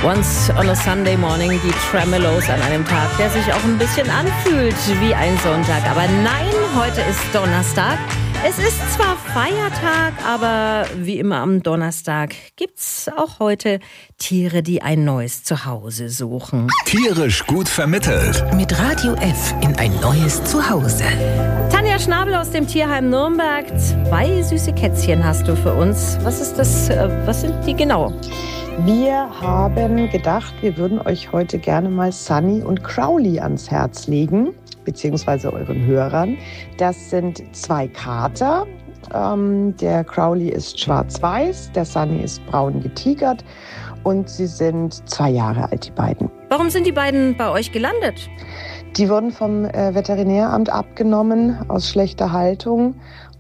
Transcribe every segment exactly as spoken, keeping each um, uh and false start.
Once on a Sunday Morning, die Tremeloes an einem Tag, der sich auch ein bisschen anfühlt wie ein Sonntag. Aber nein, heute ist Donnerstag. Es ist zwar Feiertag, aber wie immer am Donnerstag gibt's auch heute Tiere, die ein neues Zuhause suchen. Tierisch gut vermittelt. Mit Radio F in ein neues Zuhause. Tanja Schnabel aus dem Tierheim Nürnberg. Zwei süße Kätzchen hast du für uns. Was ist das? Was sind die genau? Wir haben gedacht, wir würden euch heute gerne mal Sunny und Crowley ans Herz legen, beziehungsweise euren Hörern. Das sind zwei Kater. Ähm, der Crowley ist schwarz-weiß, der Sunny ist braun getigert und sie sind zwei Jahre alt, die beiden. Warum sind die beiden bei euch gelandet? Die wurden vom äh, Veterinäramt abgenommen aus schlechter Haltung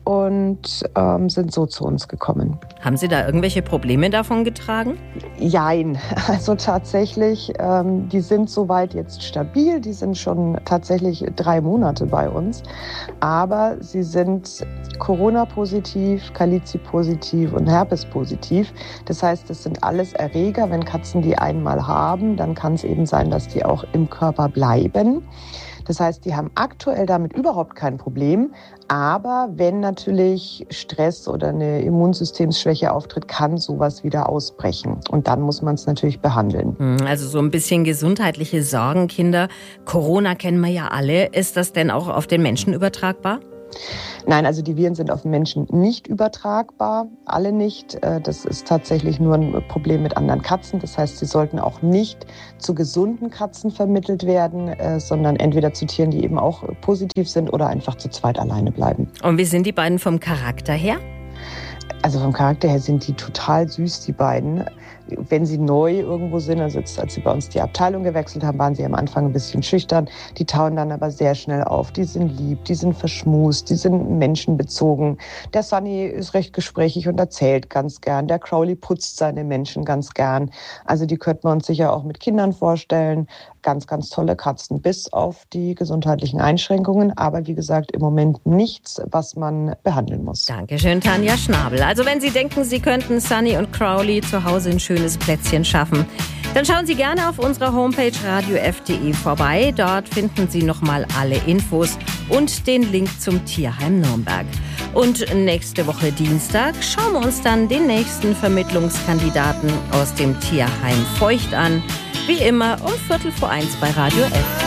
und ähm, sind so zu uns gekommen. Haben Sie da irgendwelche Probleme davon getragen? Jein, also tatsächlich, ähm, die sind soweit jetzt stabil, die sind schon tatsächlich drei Monate bei uns, aber sie sind Corona-positiv, Calici-positiv und Herpes-positiv. Das heißt, das sind alles Erreger. Wenn Katzen die einmal haben, dann kann es eben sein, dass die auch im Körper bleiben. Das heißt, die haben aktuell damit überhaupt kein Problem. Aber wenn natürlich Stress oder eine Immunsystemsschwäche auftritt, kann sowas wieder ausbrechen. Und dann muss man es natürlich behandeln. Also so ein bisschen gesundheitliche Sorgen, Kinder. Corona kennen wir ja alle. Ist das denn auch auf den Menschen übertragbar? Nein, also die Viren sind auf Menschen nicht übertragbar, alle nicht. Das ist tatsächlich nur ein Problem mit anderen Katzen. Das heißt, sie sollten auch nicht zu gesunden Katzen vermittelt werden, sondern entweder zu Tieren, die eben auch positiv sind oder einfach zu zweit alleine bleiben. Und wie sind die beiden vom Charakter her? Also vom Charakter her sind die total süß, die beiden. Wenn sie neu irgendwo sind, also jetzt, als sie bei uns die Abteilung gewechselt haben, waren sie am Anfang ein bisschen schüchtern. Die tauen dann aber sehr schnell auf. Die sind lieb, die sind verschmust, die sind menschenbezogen. Der Sunny ist recht gesprächig und erzählt ganz gern. Der Crowley putzt seine Menschen ganz gern. Also die könnten wir uns sicher auch mit Kindern vorstellen. Ganz, ganz tolle Katzen, bis auf die gesundheitlichen Einschränkungen. Aber wie gesagt, im Moment nichts, was man behandeln muss. Dankeschön, Tanja Schnabel. Also wenn Sie denken, Sie könnten Sunny und Crowley zu Hause ein schönes Plätzchen schaffen, dann schauen Sie gerne auf unserer Homepage radio f punkt de vorbei. Dort finden Sie nochmal alle Infos und den Link zum Tierheim Nürnberg. Und nächste Woche Dienstag schauen wir uns dann den nächsten Vermittlungskandidaten aus dem Tierheim Feucht an. Wie immer um Viertel vor eins bei Radio F.